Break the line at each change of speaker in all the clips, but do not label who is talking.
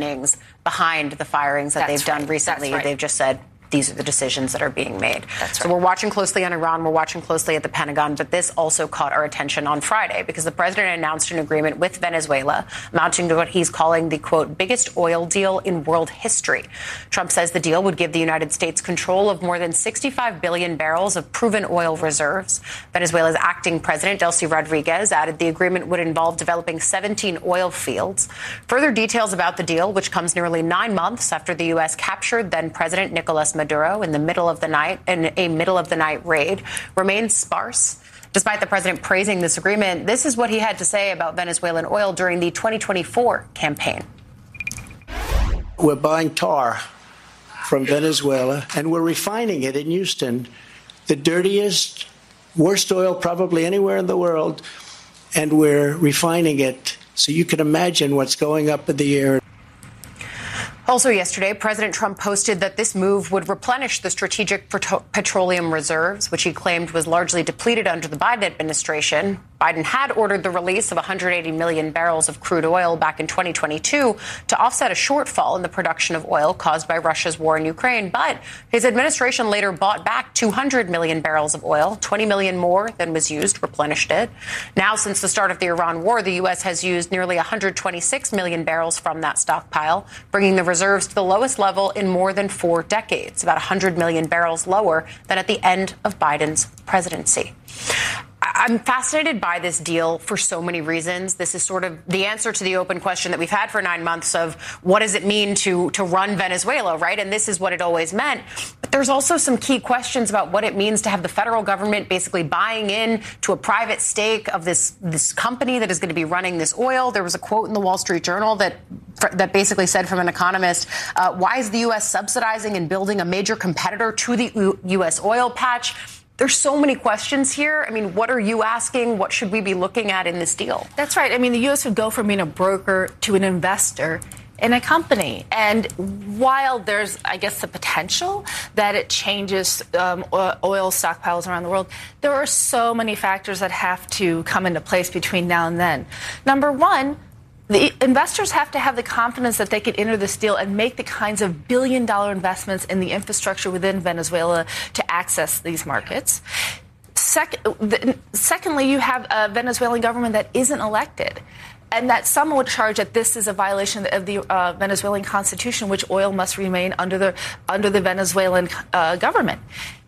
reasonings behind the firings that they've done recently. They've just said, these are the decisions that are being made. So we're watching closely on Iran. We're watching closely at the Pentagon. But this also caught our attention on Friday because the president announced an agreement with Venezuela amounting to what he's calling the, quote, biggest oil deal in world history. Trump says the deal would give the United States control of more than 65 billion barrels of proven oil reserves. Venezuela's acting president, Delcy Rodriguez, added the agreement would involve developing 17 oil fields. Further details about the deal, which comes nearly 9 months after the U.S. captured then-President Nicolas Maduro in a middle of the night raid, remains sparse. Despite the president praising this agreement, this is what he had to say about Venezuelan oil during the 2024 campaign.
We're buying tar from Venezuela and we're refining it in Houston, the dirtiest, worst oil probably anywhere in the world, and we're refining it. So you can imagine what's going up in the air.
Also yesterday, President Trump posted that this move would replenish the strategic petroleum reserves, which he claimed was largely depleted under the Biden administration. Biden had ordered the release of 180 million barrels of crude oil back in 2022 to offset a shortfall in the production of oil caused by Russia's war in Ukraine. But his administration later bought back 200 million barrels of oil, 20 million more than was used, replenished it. Now, since the start of the Iran war, the U.S. has used nearly 126 million barrels from that stockpile, bringing the reserves to the lowest level in more than 4 decades, about 100 million barrels lower than at the end of Biden's presidency. I'm fascinated by this deal for so many reasons. This is sort of the answer to the open question that we've had for 9 months of what does it mean to run Venezuela, right? And this is what it always meant. But there's also some key questions about what it means to have the federal government basically buying in to a private stake of this company that is going to be running this oil. There was a quote in the Wall Street Journal that basically said from an economist, why is the U.S. subsidizing and building a major competitor to the U.S. oil patch? There's so many questions here. I mean, what are you asking? What should we be looking at in this deal?
That's right. I mean, the U.S. would go from being a broker to an investor in a company. And while there's, I guess, the potential that it changes oil stockpiles around the world, there are so many factors that have to come into place between now and then. Number one, the investors have to have the confidence that they can enter this deal and make the kinds of billion-dollar investments in the infrastructure within Venezuela to access these markets. Secondly, you have a Venezuelan government that isn't elected, and that some would charge that this is a violation of the Venezuelan constitution, which oil must remain under the Venezuelan government.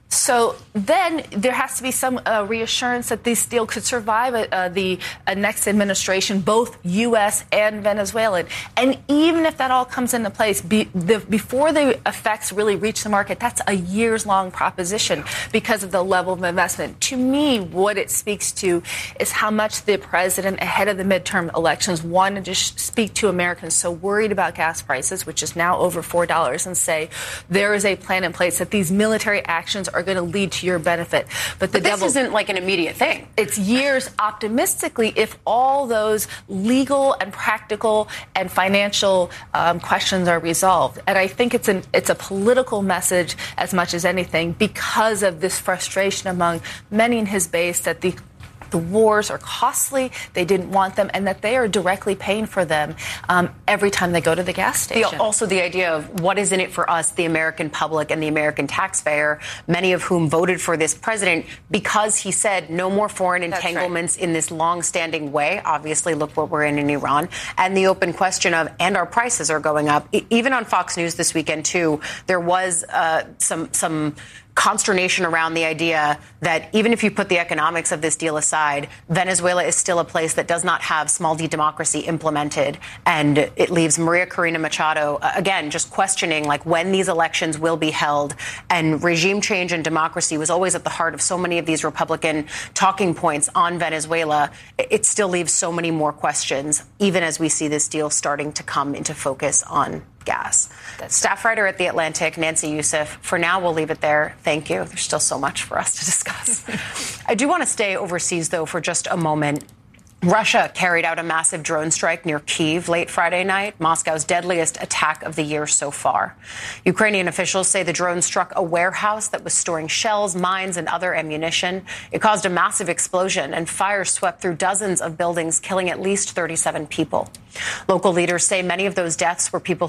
So then there has to be some reassurance that this deal could survive the next administration, both U.S. and Venezuelan. And even if that all comes into place, before the effects really reach the market, that's a years-long proposition because of the level of investment. To me, what it speaks to is how much the president, ahead of the midterm elections, wanted to speak to Americans so worried about gas prices, which is now over $4, and say there is a plan in place that these military actions are going to lead to your benefit. But
this isn't like an immediate thing.
It's years optimistically if all those legal and practical and financial questions are resolved. And I think it's a political message as much as anything because of this frustration among many in his base that the wars are costly, they didn't want them, and that they are directly paying for them every time they go to the gas station.
Also the idea of what is in it for us, the American public and the American taxpayer, many of whom voted for this president because he said no more foreign entanglements in this long-standing way. Obviously, look what we're in Iran. And the open question of, and our prices are going up. Even on Fox News this weekend, too, there was some consternation around the idea that even if you put the economics of this deal aside, Venezuela is still a place that does not have small d democracy implemented. And it leaves Maria Corina Machado, again, just questioning like when these elections will be held. And regime change and democracy was always at the heart of so many of these Republican talking points on Venezuela. It still leaves so many more questions, even as we see this deal starting to come into focus on gas. Staff writer at The Atlantic, Nancy Youssef. For now, we'll leave it there. Thank you. There's still so much for us to discuss. I do want to stay overseas, though, for just a moment. Russia carried out a massive drone strike near Kyiv late Friday night, Moscow's deadliest attack of the year so far. Ukrainian officials say the drone struck a warehouse that was storing shells, mines, and other ammunition. It caused a massive explosion, and fire swept through dozens of buildings, killing at least 37 people. Local leaders say many of those deaths were people